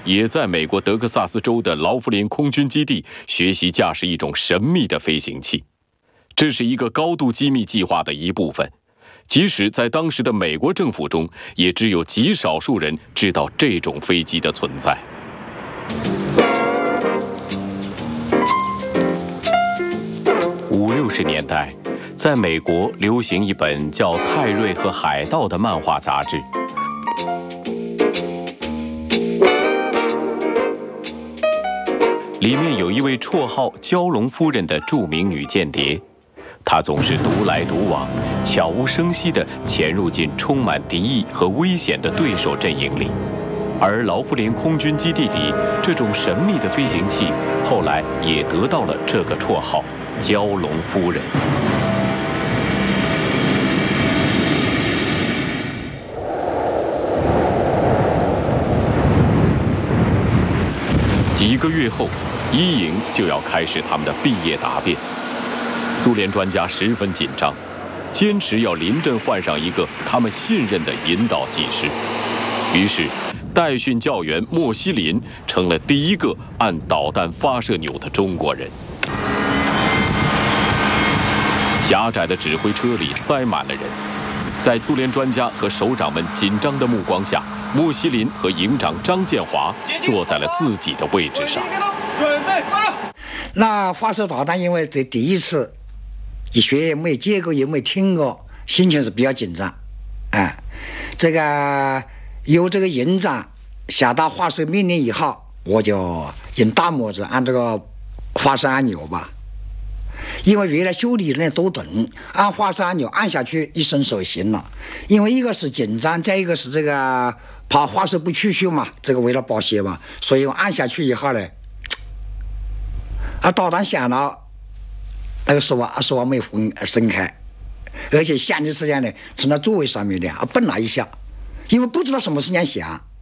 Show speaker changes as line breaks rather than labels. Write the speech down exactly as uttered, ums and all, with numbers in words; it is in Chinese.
也在美国德克萨斯州的劳弗林空军基地学习驾驶一种神秘的飞行器。这是一个高度机密计划的一部分，即使在当时的美国政府中，也只有极少数人知道这种飞机的存在。五六十年代，在美国流行一本叫《泰瑞和海盗》的漫画杂志。里面有一位绰号“蛟龙夫人”的著名女间谍，她总是独来独往，悄无声息地潜入进充满敌意和危险的对手阵营里。而劳弗林空军基地里这种神秘的飞行器，后来也得到了这个绰号“蛟龙夫人”。几个月后，一营就要开始他们的毕业答辩。苏联专家十分紧张，坚持要临阵换上一个他们信任的引导技师。于是，代训教员莫西林成了第一个按导弹发射钮的中国人。狭窄的指挥车里塞满了人，在苏联专家和首长们紧张的目光下，莫西林和营长张建华坐在了自己的位置上。
那发射导弹，因为这第一次，一学也没接过，也没听过，心情是比较紧张。哎，这个由这个营长下达发射命令以后，我就用大拇指按这个发射按钮吧。因为原来修理人都懂，按发射按钮按下去，一伸手行了。因为一个是紧张，再一个是这个怕发射不出去嘛，这个为了保险嘛，所以我按下去以后呢，啊，导弹响了，那个手啊手啊没分伸开，而且响的时间呢，从那座位上面呢啊蹦了一下，因为不知道什么时间响。